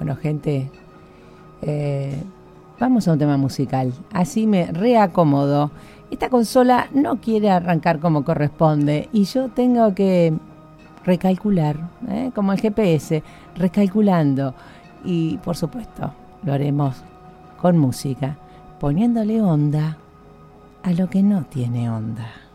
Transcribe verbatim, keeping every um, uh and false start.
Bueno, gente, eh, vamos a un tema musical. Así me reacomodo. Esta consola no quiere arrancar como corresponde y yo tengo que recalcular, ¿eh? Como el G P S, recalculando. Y por supuesto, lo haremos con música, poniéndole onda a lo que no tiene onda.